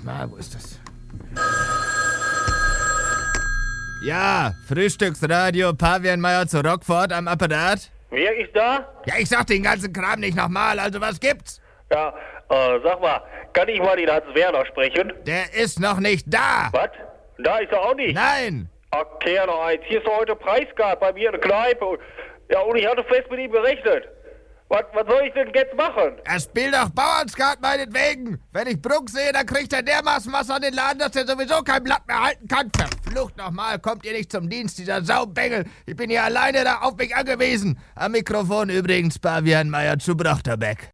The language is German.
mal, wo ist das? Ja, Frühstücksradio Pavianmeier zu Rockford am Apparat. Wer ist da? Ja, ich sag den ganzen Kram nicht nochmal, also was gibt's? Ja, sag mal, kann ich mal den Hans Werner sprechen? Der ist noch nicht da. Was? Da ist er auch nicht? Nein. Erklär noch eins. Hier ist doch heute Preisgab bei mir in der Kneipe. Ja, und ich hatte fest mit ihm gerechnet. Was soll ich denn jetzt machen? Er spielt doch Bauernskat meinetwegen. Wenn ich Bruck sehe, dann kriegt er dermaßen was an den Laden, dass er sowieso kein Blatt mehr halten kann. Verflucht nochmal, kommt ihr nicht zum Dienst, dieser Saubengel. Ich bin hier alleine da auf mich angewiesen. Am Mikrofon übrigens Pavianmeier zu Brochterbeck.